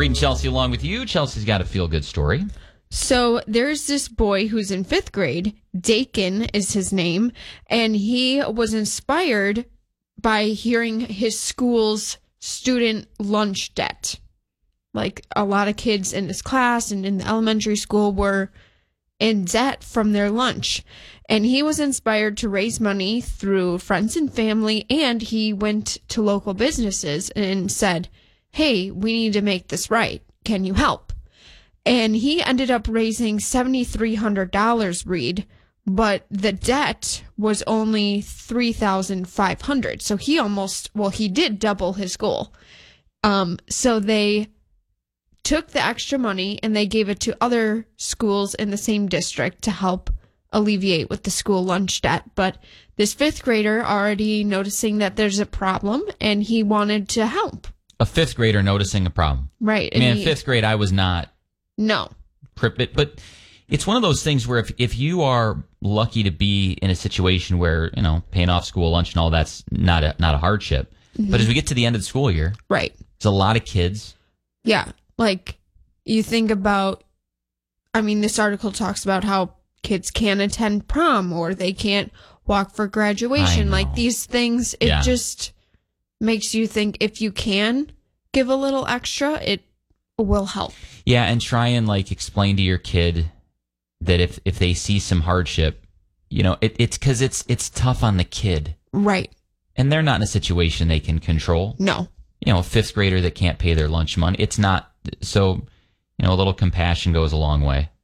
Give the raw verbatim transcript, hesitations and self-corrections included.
Reading Chelsea along with you. Chelsea's got a feel-good story. So there's this boy who's in fifth grade. Dakin is his name. And he was inspired by hearing his school's student lunch debt. Like, a lot of kids in this class and in the elementary school were in debt from their lunch. And he was inspired to raise money through friends and family, and he went to local businesses and said, hey, we need to make this right. Can you help? And he ended up raising seven thousand three hundred dollars, Reed, but the debt was only three thousand five hundred dollars. So he almost, well, he did double his goal. Um, so they took the extra money and they gave it to other schools in the same district to help alleviate with the school lunch debt. But this fifth grader already noticing that there's a problem and he wanted to help. A fifth grader noticing a problem. Right. I mean, and in he, fifth grade, I was not. No. But, but it's one of those things where if, if you are lucky to be in a situation where, you know, paying off school lunch and all that's not a, not a hardship. Mm-hmm. But as we get to the end of the school year. Right. There's a lot of kids. Yeah. Like, you think about, I mean, this article talks about how kids can't attend prom or they can't walk for graduation. Like, these things, it yeah. just makes you think if you can give a little extra, it will help. Yeah, and try and, like, explain to your kid that if, if they see some hardship, you know, it, it's because it's, it's tough on the kid. Right. And they're not in a situation they can control. No. You know, a fifth grader that can't pay their lunch money, it's not, so, you know, a little compassion goes a long way.